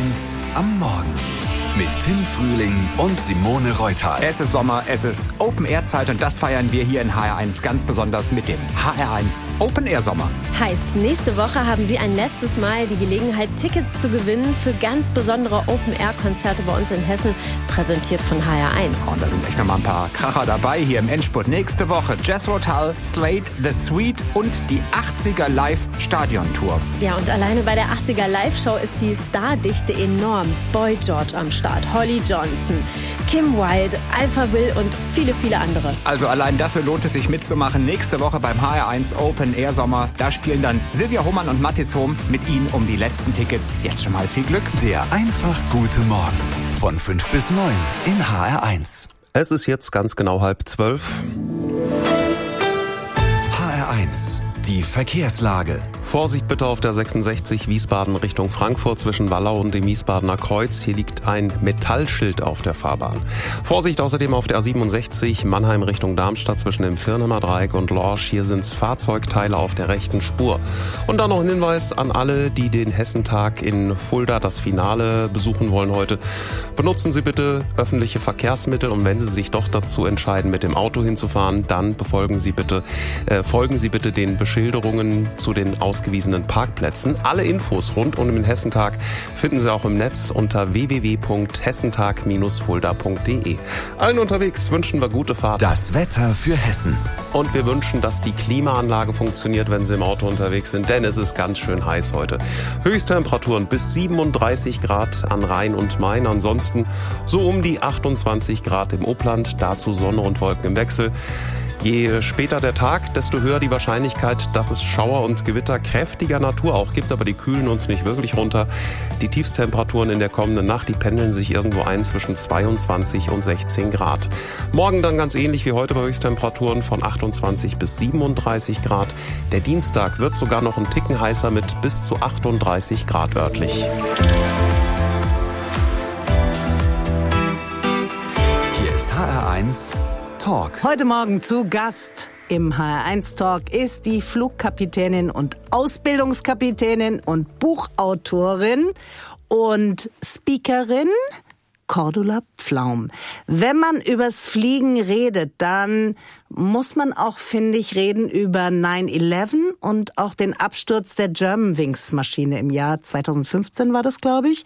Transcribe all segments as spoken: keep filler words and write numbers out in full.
eins am Morgen mit Tim Frühling und Simone Reutal. Es ist Sommer, es ist Open-Air-Zeit und das feiern wir hier in H R eins ganz besonders mit dem H R eins Open-Air-Sommer. Heißt, nächste Woche haben Sie ein letztes Mal die Gelegenheit, Tickets zu gewinnen für ganz besondere Open-Air-Konzerte bei uns in Hessen, präsentiert von H R eins. Und da sind echt noch mal ein paar Kracher dabei hier im Endspurt. Nächste Woche Jethro Tull, Slade, The Sweet und die achtziger Live-Stadion-Tour. Ja, und alleine bei der achtziger Live-Show ist die Stardichte enorm. Boy George am Start, Holly Johnson, Kim Wilde, Alpha Will und viele, viele andere. Also allein dafür lohnt es sich mitzumachen. Nächste Woche beim H R eins Open Air Sommer. Da spielen dann Silvia Hohmann und Mathis Hohm mit Ihnen um die letzten Tickets. Jetzt schon mal viel Glück. Der einfach gute Morgen von fünf bis neun in H R eins. Es ist jetzt ganz genau halb zwölf. H R eins, die Verkehrslage. Vorsicht bitte auf der sechsundsechzig Wiesbaden Richtung Frankfurt zwischen Wallau und dem Wiesbadener Kreuz. Hier liegt ein Metallschild auf der Fahrbahn. Vorsicht außerdem auf der A siebenundsechzig Mannheim Richtung Darmstadt zwischen dem Firnheimer Dreieck und Lorsch. Hier sind Fahrzeugteile auf der rechten Spur. Und dann noch ein Hinweis an alle, die den Hessentag in Fulda, das Finale, besuchen wollen heute. Benutzen Sie bitte öffentliche Verkehrsmittel und wenn Sie sich doch dazu entscheiden, mit dem Auto hinzufahren, dann befolgen Sie bitte, äh, folgen Sie bitte den Beschilderungen zu den ausgewiesenen Parkplätzen. Alle Infos rund um den Hessentag finden Sie auch im Netz unter w w w punkt hessentag Bindestrich fulda punkt d e. Allen unterwegs wünschen wir gute Fahrt. Das Wetter für Hessen. Und wir wünschen, dass die Klimaanlage funktioniert, wenn Sie im Auto unterwegs sind, denn es ist ganz schön heiß heute. Höchsttemperaturen bis siebenunddreißig Grad an Rhein und Main, ansonsten so um die achtundzwanzig Grad im Upland, dazu Sonne und Wolken im Wechsel. Je später der Tag, desto höher die Wahrscheinlichkeit, dass es Schauer und Gewitter kräftiger Natur auch gibt, aber die kühlen uns nicht wirklich runter. Die Tiefstemperaturen in der kommenden Nacht, die pendeln sich irgendwo ein zwischen zweiundzwanzig und sechzehn Grad. Morgen dann ganz ähnlich wie heute bei Höchsttemperaturen von achtundzwanzig bis siebenunddreißig Grad. Der Dienstag wird sogar noch ein Ticken heißer mit bis zu achtunddreißig Grad örtlich. Hier ist H R eins Talk. Heute Morgen zu Gast im H R eins Talk ist die Flugkapitänin und Ausbildungskapitänin und Buchautorin und Speakerin Cordula Pflaum. Wenn man übers Fliegen redet, dann muss man auch, finde ich, reden über neun elf und auch den Absturz der Germanwings-Maschine im Jahr zweitausendfünfzehn war das, glaube ich.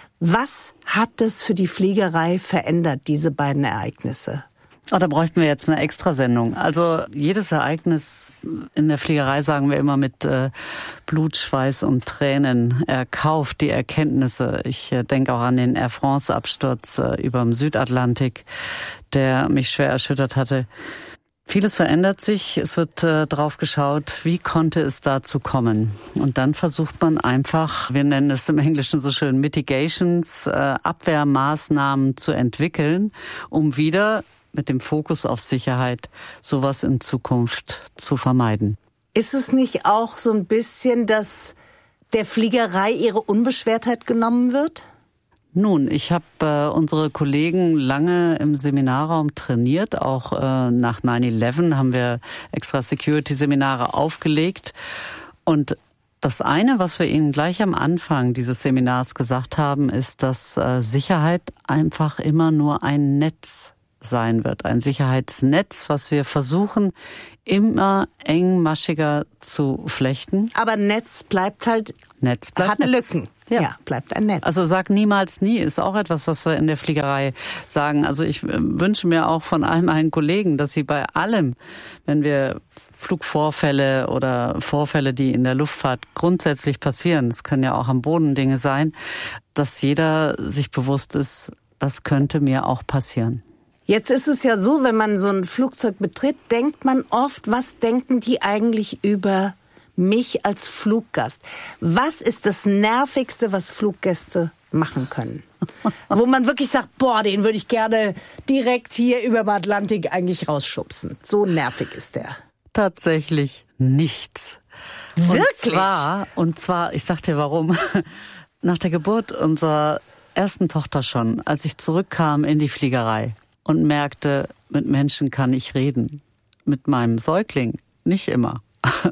Was hat es für die Fliegerei verändert, diese beiden Ereignisse? Oh, da bräuchten wir jetzt eine Extrasendung. Also jedes Ereignis in der Fliegerei, sagen wir immer, mit äh, Blut, Schweiß und Tränen erkauft, die Erkenntnisse. Ich äh, denke auch an den Air France-Absturz äh, über dem Südatlantik, der mich schwer erschüttert hatte. Vieles verändert sich. Es wird äh, drauf geschaut, wie konnte es dazu kommen. Und dann versucht man einfach, wir nennen es im Englischen so schön Mitigations, äh, Abwehrmaßnahmen zu entwickeln, um wieder mit dem Fokus auf Sicherheit sowas in Zukunft zu vermeiden. Ist es nicht auch so ein bisschen, dass der Fliegerei ihre Unbeschwertheit genommen wird? Nun, ich habe äh, unsere Kollegen lange im Seminarraum trainiert. Auch äh, nach neun elf haben wir extra Security-Seminare aufgelegt. Und das eine, was wir Ihnen gleich am Anfang dieses Seminars gesagt haben, ist, dass äh, Sicherheit einfach immer nur ein Netz sein wird. Ein Sicherheitsnetz, was wir versuchen, immer engmaschiger zu flechten. Aber Netz bleibt halt, Netz bleibt hat Netz. Lücken. Ja. ja, bleibt ein Netz. Also sag niemals nie ist auch etwas, was wir in der Fliegerei sagen. Also ich wünsche mir auch von all meinen Kollegen, dass sie bei allem, wenn wir Flugvorfälle oder Vorfälle, die in der Luftfahrt grundsätzlich passieren, es können ja auch am Boden Dinge sein, dass jeder sich bewusst ist, das könnte mir auch passieren. Jetzt ist es ja so, wenn man so ein Flugzeug betritt, denkt man oft, was denken die eigentlich über mich als Fluggast? Was ist das Nervigste, was Fluggäste machen können? Wo man wirklich sagt, boah, den würde ich gerne direkt hier über dem Atlantik eigentlich rausschubsen. So nervig ist der. Tatsächlich nichts. Wirklich? Und zwar, und zwar, ich sag dir warum, nach der Geburt unserer ersten Tochter schon, als ich zurückkam in die Fliegerei und merkte, mit Menschen kann ich reden. Mit meinem Säugling nicht immer.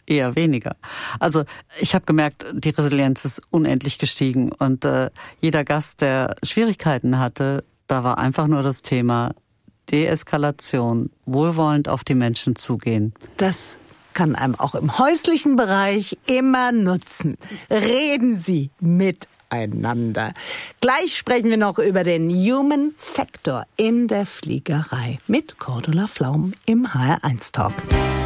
eher weniger. Also ich habe gemerkt, die Resilienz ist unendlich gestiegen und äh, jeder Gast, der Schwierigkeiten hatte, da war einfach nur das Thema Deeskalation, wohlwollend auf die Menschen zugehen. Das kann einem auch im häuslichen Bereich immer nutzen. Reden Sie miteinander. Gleich sprechen wir noch über den Human Factor in der Fliegerei mit Cordula Flaum im H R eins Talk.